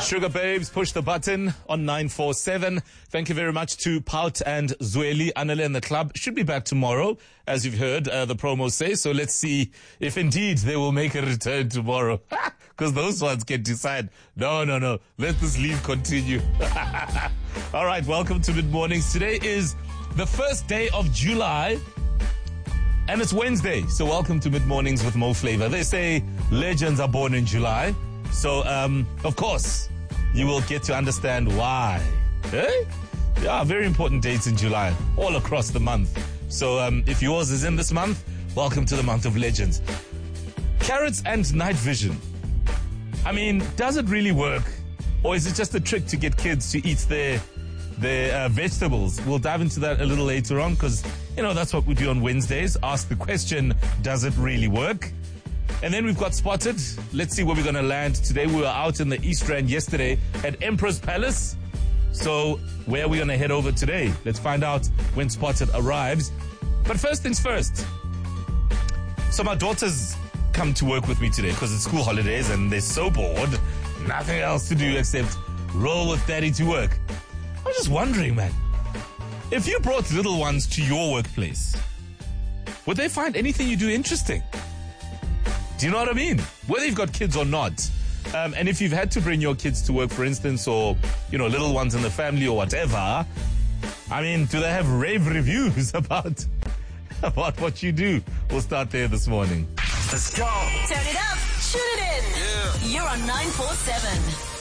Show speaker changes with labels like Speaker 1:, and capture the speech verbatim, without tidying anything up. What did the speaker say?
Speaker 1: Sugar Babes, push the button on nine four seven. Thank you very much to Pout and Zweli. Anele and the club should be back tomorrow, as you've heard uh, the promo say. So let's see if indeed they will make a return tomorrow. Because those ones can decide, no, no, no, let this leave continue. All right, welcome to Mid Mornings. Today is the first day of July. And it's Wednesday, so welcome to Mid Mornings with Mo Flavor. They say legends are born in July. So, um, of course, you will get to understand why. Eh? Yeah, very important dates in July, all across the month. So, um, if yours is in this month, welcome to the month of legends. Carrots and night vision. I mean, does it really work? Or is it just a trick to get kids to eat their, their uh, vegetables? We'll dive into that a little later on because, you know, that's what we do on Wednesdays. Ask the question, does it really work? And then we've got Spotted. Let's see where we're going to land today. We were out in the East Rand yesterday at Emperor's Palace. So where are we going to head over today? Let's find out when Spotted arrives. But first things first. So my daughters come to work with me today because it's school holidays and they're so bored. Nothing else to do except roll with daddy to work. I was just wondering, man, if you brought little ones to your workplace, would they find anything you do interesting? Do you know what I mean? Whether you've got kids or not. Um, and if you've had to bring your kids to work, for instance, or, you know, little ones in the family or whatever, I mean, do they have rave reviews about, about what you do? We'll start there this morning.
Speaker 2: Let's go.
Speaker 3: Turn it up. Shoot it in.
Speaker 2: Yeah.
Speaker 3: You're on nine four seven.